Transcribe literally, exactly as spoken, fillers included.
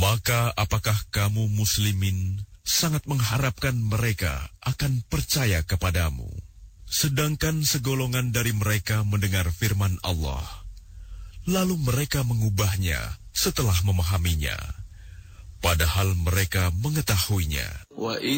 Maka apakah kamu muslimin sangat mengharapkan mereka akan percaya kepadamu, sedangkan segolongan dari mereka mendengar firman Allah, lalu mereka mengubahnya setelah memahaminya, padahal mereka mengetahuinya.